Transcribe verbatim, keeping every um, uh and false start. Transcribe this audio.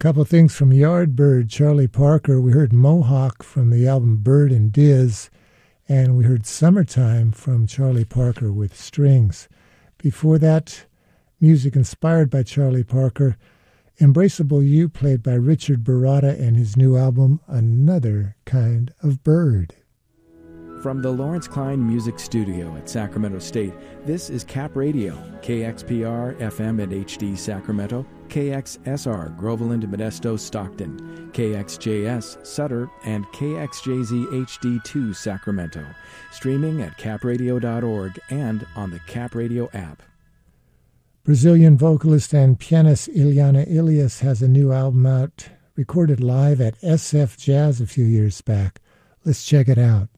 couple of things from Yardbird, Charlie Parker. We heard Mohawk from the album Bird and Diz, and we heard Summertime from Charlie Parker with strings. Before that, music inspired by Charlie Parker, Embraceable You, played by Richard Baratta and his new album, Another Kind of Bird. From the Lawrence Klein Music Studio at Sacramento State, this is Cap Radio, K X P R, F M and H D Sacramento, K X S R, Groveland, Modesto, Stockton, K X J S, Sutter, and K X J Z H D two, Sacramento. Streaming at cap radio dot org and on the Cap Radio app. Brazilian vocalist and pianist Ileana Ilias has a new album out, recorded live at S F Jazz a few years back. Let's check it out.